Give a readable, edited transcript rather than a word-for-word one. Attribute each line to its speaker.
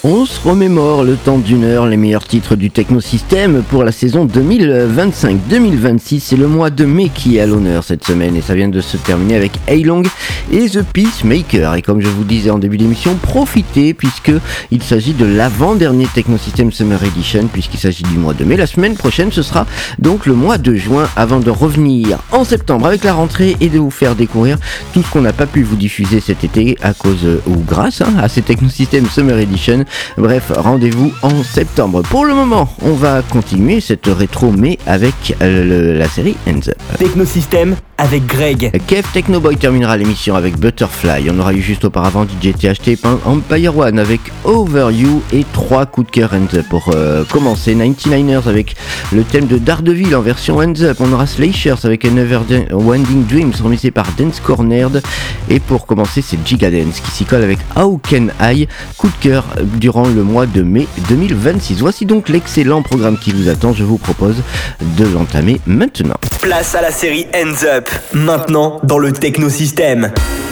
Speaker 1: On se remémore le temps d'une heure les meilleurs titres du Technosystème pour la saison 2025-2026. C'est le mois de mai qui est à l'honneur cette semaine et ça vient de se terminer avec Heilong et The Peacemaker. Et comme je vous disais en début d'émission, profitez puisque il s'agit de l'avant-dernier Technosystème Summer Edition puisqu'il s'agit du mois de mai. La semaine prochaine, ce sera donc le mois de juin avant de revenir en septembre avec la rentrée et de vous faire découvrir tout ce qu'on n'a pas pu vous diffuser cet été à cause ou grâce à ces Technosystème Summer Edition. Bref, rendez-vous en septembre. Pour le moment, on va continuer cette rétro mais avec la série Hands Up.
Speaker 2: Technosystème avec Greg.
Speaker 1: Kev Technoboy terminera l'émission avec Butterfly. On aura eu juste auparavant DJ THT Empire One avec Over You et 3 coups de cœur Hands Up. Pour commencer, 99ers avec le thème de Daredevil en version Hands Up. On aura Slashers avec A Never Wending Dreams remixé par Dance Cornered. Et pour commencer, c'est Gigadance qui s'y colle avec How Can I, coup de cœur durant le mois de mai 2026. Voici donc l'excellent programme qui vous attend. Je vous propose de l'entamer maintenant.
Speaker 2: Place à la série Hands Up, maintenant dans le Technosystème.